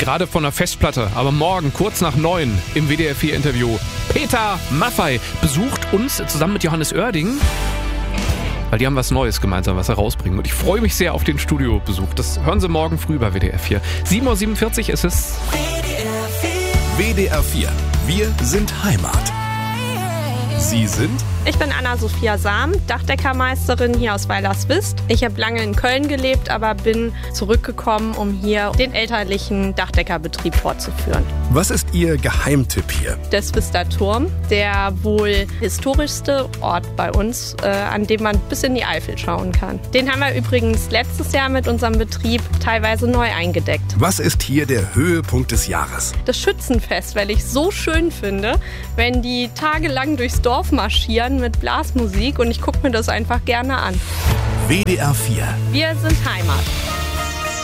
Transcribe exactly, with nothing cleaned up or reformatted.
gerade von der Festplatte. Aber morgen, kurz nach neun, im W D R vier Interview, Peter Maffay besucht uns zusammen mit Johannes Oerding. Weil die haben was Neues gemeinsam, was sie rausbringen. Und ich freue mich sehr auf den Studiobesuch. Das hören Sie morgen früh bei W D R vier. sieben Uhr siebenundvierzig ist es. W D R vier. Wir sind Heimat. Sie sind? Ich bin Anna-Sophia Sam, Dachdeckermeisterin hier aus Weilerswist. Ich habe lange in Köln gelebt, aber bin zurückgekommen, um hier den elterlichen Dachdeckerbetrieb fortzuführen. Was ist Ihr Geheimtipp hier? Der Swister Turm, der wohl historischste Ort bei uns, äh, an dem man bis in die Eifel schauen kann. Den haben wir übrigens letztes Jahr mit unserem Betrieb teilweise neu eingedeckt. Was ist hier der Höhepunkt des Jahres? Das Schützenfest, weil ich so schön finde, wenn die tagelang durchs Dorf marschieren mit Blasmusik und ich gucke mir das einfach gerne an. W D R vier. Wir sind Heimat.